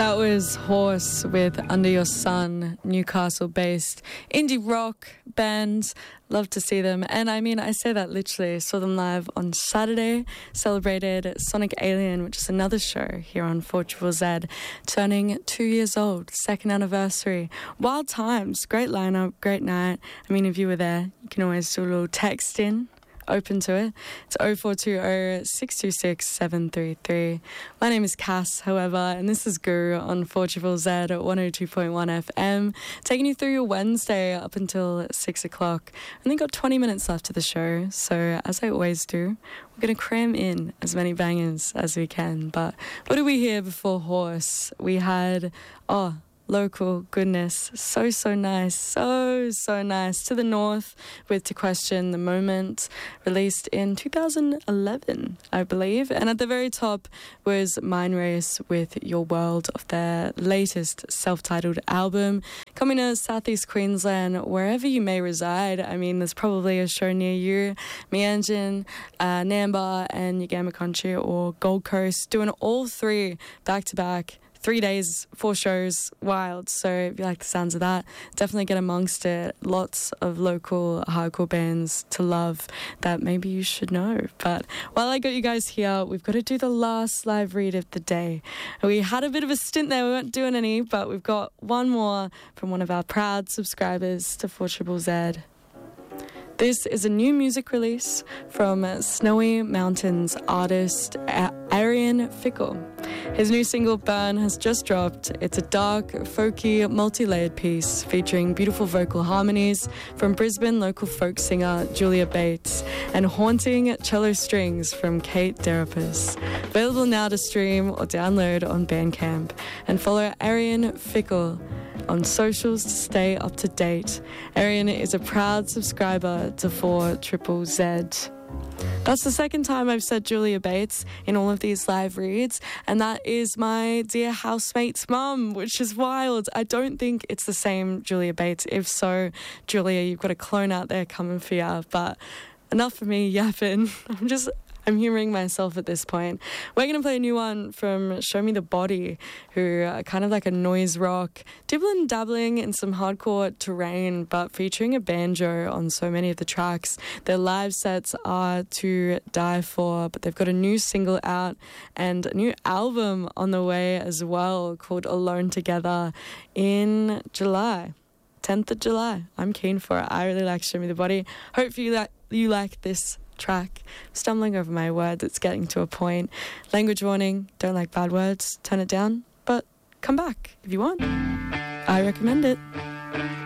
That was Horse with Under Your Sun, Newcastle-based indie rock band. Love to see them. And I mean, I say that literally. Saw them live on Saturday, celebrated Sonic Alien, which is another show here on 4ZZZ, turning 2 years old, second anniversary. Wild times, great lineup, great night. I mean, if you were there, you can always do a little text in. Open to it. It's 0420 626 733. My name is Cass, however, and this is Guru on 4ZZZ at 102.1 FM, taking you through your Wednesday up until 6 o'clock. Only got 20 minutes left of the show, so as I always do, we're going to cram in as many bangers as we can. But what did we hear before Horse? We had, local goodness, so nice, so nice. To the North with To Question the Moment, released in 2011, I believe. And at the very top was Mind Race with Your World, of their latest self-titled album, coming to Southeast Queensland, wherever you may reside. I mean, there's probably a show near you, Meanjin, Nambar and Yagama Country or Gold Coast, doing all three back to back. 3 days, 4 shows, wild. So if you like the sounds of that, definitely get amongst it. Lots of local hardcore bands to love that maybe you should know. But while I got you guys here, we've got to do the last live read of the day. We had a bit of a stint there, we weren't doing any, but we've got one more from one of our proud subscribers to 4ZZZ. This is a new music release from Snowy Mountains artist Arian Fickle. His new single, Burn, has just dropped. It's a dark, folky, multi-layered piece featuring beautiful vocal harmonies from Brisbane local folk singer Julia Bates and haunting cello strings from Kate Derapus. Available now to stream or download on Bandcamp. And follow Arian Fickle on socials to stay up to date. Arian is a proud subscriber to 4ZZZ. That's the second time I've said Julia Bates in all of these live reads, and that is my dear housemate's mum, which is wild. I don't think it's the same Julia Bates. If so, Julia, you've got a clone out there coming for you, but enough of me yapping. I'm humouring myself at this point. We're going to play a new one from Show Me the Body, who are kind of like a noise rock, dibbling dabbling in some hardcore terrain, but featuring a banjo on so many of the tracks. Their live sets are to die for, but they've got a new single out and a new album on the way as well called Alone Together in July. 10th of July. I'm keen for it. I really like Show Me the Body. Hopefully you like this track. Stumbling over my words, it's getting to a point. Language warning, don't like bad words, turn it down, but come back if you want. I recommend it.